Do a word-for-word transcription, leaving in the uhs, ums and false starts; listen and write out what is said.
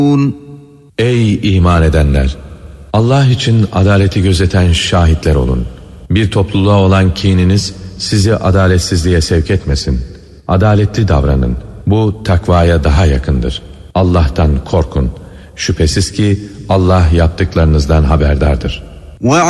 Ey iman edenler! Allah için adaleti gözeten şahitler olun. Bir topluluğa olan kininiz sizi adaletsizliğe sevk etmesin. Adaletli davranın. Bu takvaya daha yakındır. Allah'tan korkun. Şüphesiz ki Allah yaptıklarınızdan haberdardır.